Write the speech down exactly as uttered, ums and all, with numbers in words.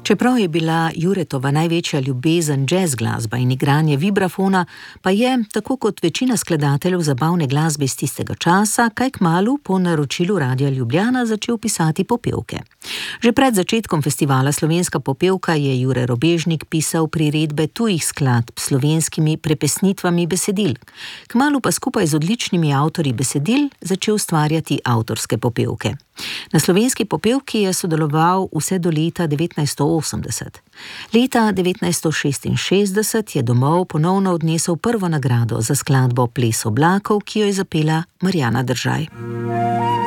Čeprav je bila Juretova največja ljubezen jazz glasba in igranje vibrafona, pa je, tako kot večina skladateljev zabavne glasbe iz tistega časa, kaj kmalu po naročilu Radia Ljubljana začel pisati popevke. Že pred začetkom festivala Slovenska popevka je Jure Robežnik pisal priredbe tujih skladb s slovenskimi prepesnitvami besedil. Kmalu pa skupaj z odličnimi avtorji besedil začel ustvarjati avtorske popevke. Na Slovenski popevki je sodeloval vse do leta devetnajststo osemdeset. Leta devetnajststo šestinšestdeset je domov ponovno odnesel prvo nagrado za skladbo Ples oblakov, ki jo je zapela Marjana Držaj.